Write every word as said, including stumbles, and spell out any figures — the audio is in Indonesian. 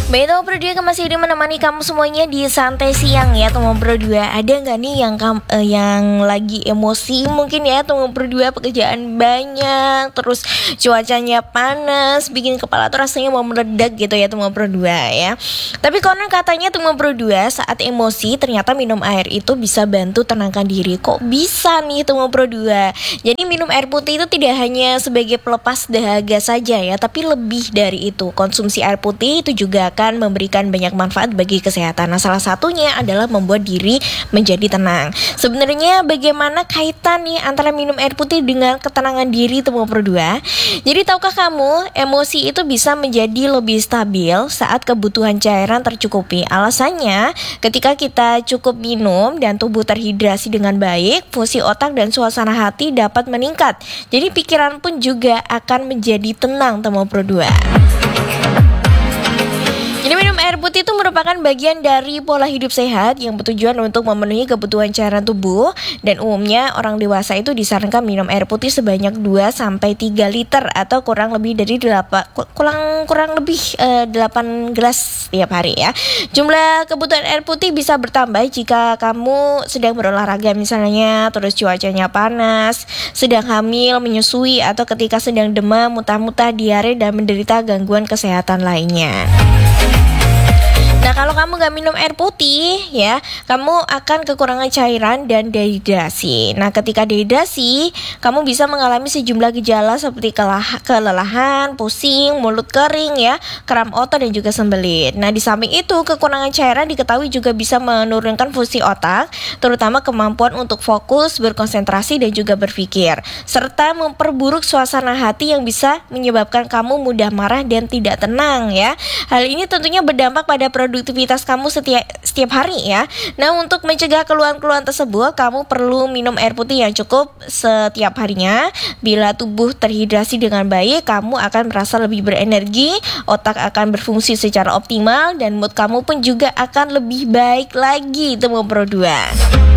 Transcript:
Baik teman Pro dua, masih di menemani kamu semuanya di santai siang ya teman Pro dua. Ada nggak nih yang kam, eh, yang lagi emosi mungkin ya teman Pro dua, pekerjaan banyak, terus cuacanya panas, bikin kepala tuh rasanya mau meledak gitu ya teman Pro dua ya. Tapi konon katanya teman Pro dua, saat emosi ternyata minum air itu bisa bantu tenangkan diri. Kok bisa nih teman Pro dua? Jadi minum air putih itu tidak hanya sebagai pelepas dahaga saja ya, tapi lebih dari itu. Konsumsi air putih itu juga akan memberikan banyak manfaat bagi kesehatan. Nah, salah satunya adalah membuat diri menjadi tenang. Sebenarnya bagaimana kaitan nih antara minum air putih dengan ketenangan diri teman Pro dua? Jadi tahukah kamu, emosi itu bisa menjadi lebih stabil saat kebutuhan cairan tercukupi. Alasannya, ketika kita cukup minum dan tubuh terhidrasi dengan baik, fungsi otak dan suasana hati dapat meningkat. Jadi pikiran pun juga akan menjadi tenang teman Pro dua. Jadi minum air putih itu merupakan bagian dari pola hidup sehat yang bertujuan untuk memenuhi kebutuhan cairan tubuh, dan umumnya orang dewasa itu disarankan minum air putih sebanyak dua sampai tiga liter atau kurang lebih dari delapan kurang kurang lebih uh, delapan gelas setiap hari ya. Jumlah kebutuhan air putih bisa bertambah jika kamu sedang berolahraga misalnya, terus cuacanya panas, sedang hamil, menyusui, atau ketika sedang demam, muntah-muntah, diare, dan menderita gangguan kesehatan lainnya. Nah, kalau kamu gak minum air putih ya, kamu akan kekurangan cairan dan dehidrasi. Nah, ketika dehidrasi, kamu bisa mengalami sejumlah gejala seperti kelah- kelelahan, pusing, mulut kering ya, kram otot, dan juga sembelit. Nah, di samping itu, kekurangan cairan diketahui juga bisa menurunkan fungsi otak, terutama kemampuan untuk fokus, berkonsentrasi, dan juga berpikir, serta memperburuk suasana hati yang bisa menyebabkan kamu mudah marah dan tidak tenang ya. Hal ini tentunya berdampak pada produktivitas kamu setiap setiap hari ya. Nah, untuk mencegah keluhan-keluhan tersebut, kamu perlu minum air putih yang cukup setiap harinya. Bila tubuh terhidrasi dengan baik, kamu akan merasa lebih berenergi, otak akan berfungsi secara optimal, dan mood kamu pun juga akan lebih baik lagi teman Pro dua.